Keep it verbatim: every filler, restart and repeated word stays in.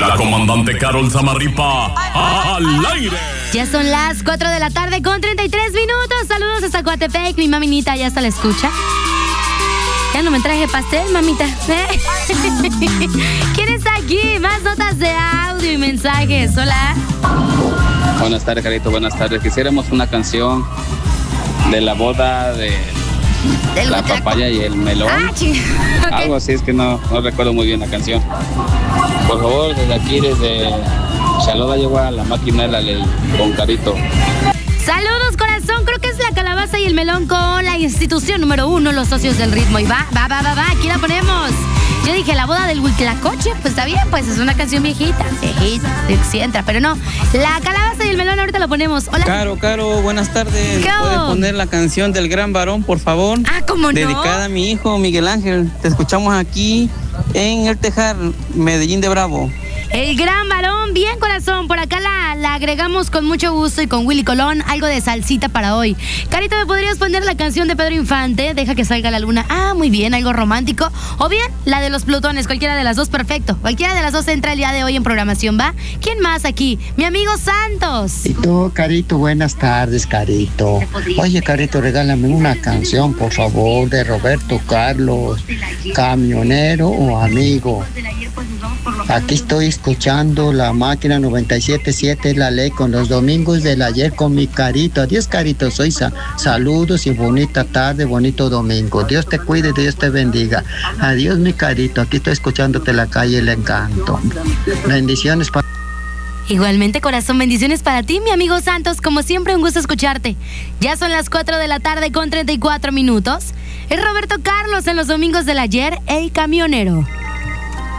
La comandante Carol Zamarripa al aire. Ya son las cuatro de la tarde con treinta y tres minutos. Saludos hasta Coatepec. Mi maminita ya hasta la escucha. Ya no me traje pastel, mamita. ¿Eh? ¿Quién está aquí? Más notas de audio y mensajes. Hola. Buenas tardes, Carito. Buenas tardes. Quisiéramos una canción de la boda de ¿Del la huitlaco? papaya y el melón. Ah, ching. Okay. Algo así, es que no, no recuerdo muy bien la canción. Por favor, desde aquí, desde Chaloda, llevo a la máquina de la ley con Carito. Saludos, corazón. Creo que es la calabaza y el melón con la institución número uno, los socios del ritmo. Y va, va, va, va, va. Aquí la ponemos. Yo dije, la boda del Huitlacoche. Pues está bien, pues es una canción viejita. Viejita, sí entra, pero no. La calabaza y el melón ahorita lo ponemos. Hola. Caro, Caro, buenas tardes. ¿Qué ¿Puedes hubo? poner la canción del Gran Varón, por favor? Ah, ¿cómo no? Dedicada a mi hijo Miguel Ángel. Te escuchamos aquí en El Tejar, Medellín de Bravo. El gran varón, bien, corazón. Por acá la, la agregamos con mucho gusto y con Willy Colón, algo de salsita para hoy. Carita, ¿me podrías poner la canción de Pedro Infante? Deja que salga la luna. Ah, muy bien, algo romántico. O bien, la de los Plutones, cualquiera de las dos, perfecto. Cualquiera de las dos entra el día de hoy en programación, ¿va? ¿Quién más aquí? Mi amigo Santos. Y tú, Carito, buenas tardes, Carito. Oye, Carito, regálame una canción, por favor, de Roberto Carlos, Camionero o Amigo. Aquí estoy escuchando la máquina noventa y siete punto siete, la ley, con los domingos del ayer con mi Carito. Adiós, Carito, soy Sa- saludos y bonita tarde, bonito domingo. Dios te cuide, Dios te bendiga. Adiós, mi Carito, aquí estoy escuchándote la calle El Encanto. Bendiciones para... Igualmente, corazón, bendiciones para ti, mi amigo Santos. Como siempre, un gusto escucharte. Ya son las cuatro de la tarde con treinta y cuatro minutos. Es Roberto Carlos en los domingos del ayer, El Camionero.